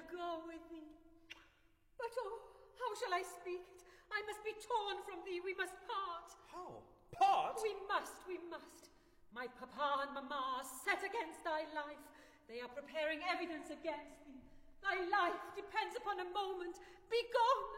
go with thee. But oh, how shall I speak it? I must be torn from thee, we must part. How? Part? We must. My papa and mamma are set against thy life. They are preparing evidence against thee. Thy life depends upon a moment. Be gone,